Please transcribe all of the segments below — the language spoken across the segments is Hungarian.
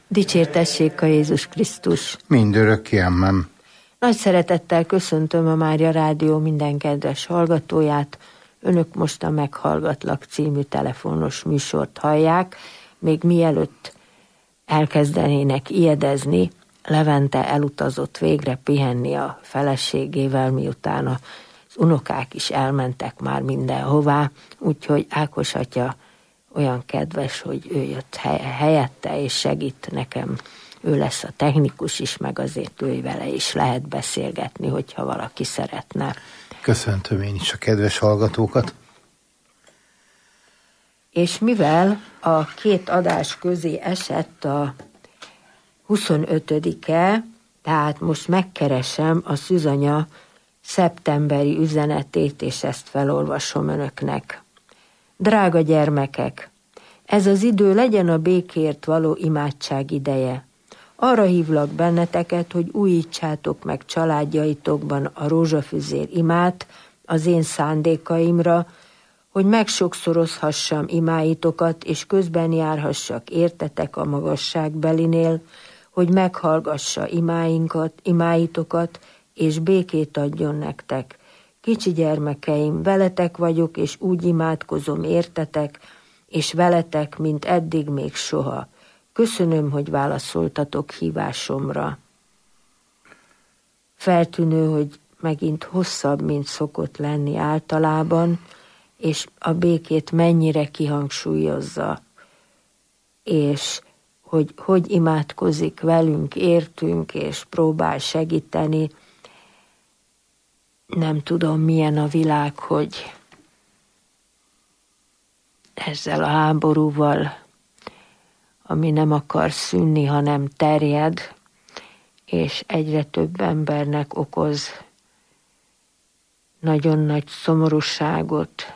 Dicsértessék a Jézus Krisztus! Mindörökké, amen. Nagy szeretettel köszöntöm a Mária Rádió minden kedves hallgatóját. Önök most a Meghallgatlak című telefonos műsort hallják. Még mielőtt elkezdenének ijedezni, Levente elutazott végre pihenni a feleségével, miután az unokák is elmentek már mindenhová, úgyhogy Ákos atya olyan kedves, hogy ő jött helyette és segít nekem. Ő lesz a technikus is, meg azért ő vele is lehet beszélgetni, hogyha valaki szeretne. Köszöntöm én is a kedves hallgatókat. És mivel a két adás közé esett a 25-e, tehát most megkeresem a Szűzanya szeptemberi üzenetét, és ezt felolvasom önöknek. Drága gyermekek, ez az idő legyen a békért való imádság ideje. Arra hívlak benneteket, hogy újítsátok meg családjaitokban a rózsafüzér imát az én szándékaimra, hogy megsokszorozhassam imáitokat, és közben járhassak értetek a magasságbelinél, hogy meghallgassa imáitokat, és békét adjon nektek. Kicsi gyermekeim, veletek vagyok, és úgy imádkozom értetek, és veletek, mint eddig még soha. Köszönöm, hogy válaszoltatok hívásomra. Feltűnő, hogy megint hosszabb, mint szokott lenni általában, és a békét mennyire kihangsúlyozza, és hogy imádkozik velünk, értünk, és próbál segíteni. Nem tudom, milyen a világ, hogy ezzel a háborúval, ami nem akar szűnni, hanem terjed, és egyre több embernek okoz nagyon nagy szomorúságot,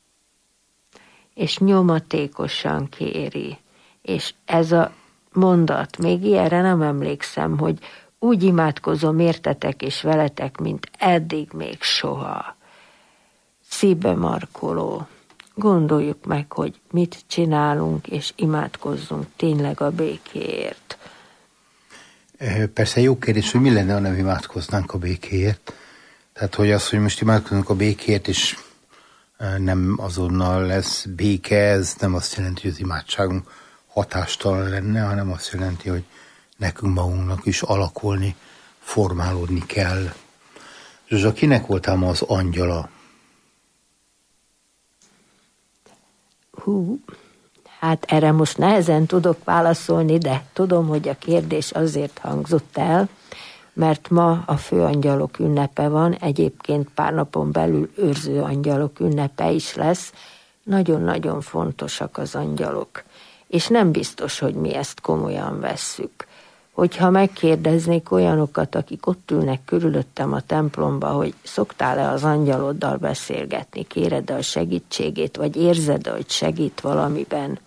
és nyomatékosan kéri. És ez a mondat, még ilyenre nem emlékszem, hogy úgy imádkozom értetek és veletek, mint eddig még soha. Szívbe markoló. Gondoljuk meg, hogy mit csinálunk, és imádkozzunk tényleg a békéért. Persze jó kérdés, hogy mi lenne, ha nem imádkoznánk a békéért. Tehát, hogy az, hogy most imádkozunk a békéért, és nem azonnal lesz béke, ez nem azt jelenti, hogy az imádságunk hatástalan lenne, hanem azt jelenti, hogy nekünk magunknak is alakulni, formálódni kell. Zsuzsa, kinek voltál ma az angyala? Hát erre most nehezen tudok válaszolni, de tudom, hogy a kérdés azért hangzott el, mert ma a főangyalok ünnepe van, egyébként pár napon belül őrző angyalok ünnepe is lesz. Nagyon-nagyon fontosak az angyalok, és nem biztos, hogy mi ezt komolyan vesszük. Hogyha megkérdeznék olyanokat, akik ott ülnek körülöttem a templomba, hogy szoktál-e az angyaloddal beszélgetni, kéred-e a segítségét, vagy érzed-e, hogy segít valamiben,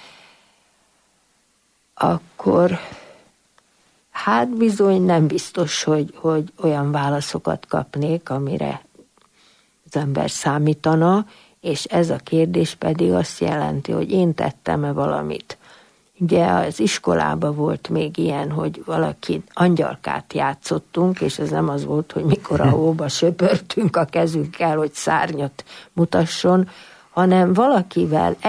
akkor hát bizony nem biztos, hogy olyan válaszokat kapnék, amire az ember számítana, és ez a kérdés pedig azt jelenti, hogy én tettem-e valamit. Ugye az iskolában volt még ilyen, hogy valaki angyalkát játszottunk, és ez nem az volt, hogy mikor a hóba söpörtünk a kezünkkel, hogy szárnyat mutasson, hanem valakivel